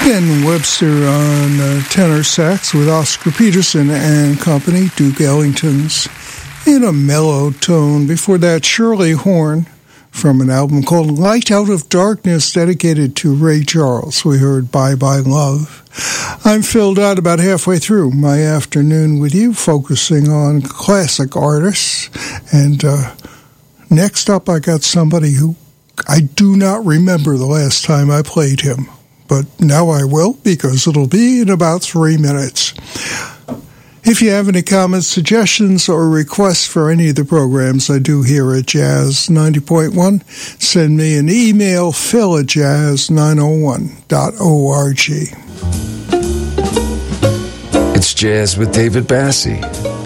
Ken Webster on tenor sax with Oscar Peterson and company, Duke Ellington's in a mellow tone. Before that, Shirley Horn from an album called Light Out of Darkness, dedicated to Ray Charles. We heard Bye Bye Love. I'm filled out about halfway through my afternoon with you, focusing on classic artists. And next up, I got somebody who I do not remember the last time I played him. But now I will, because it'll be in about 3 minutes. If you have any comments, suggestions, or requests for any of the programs I do here at Jazz 90.1, send me an email, phil@jazz901.org. It's Jazz with David Bassi.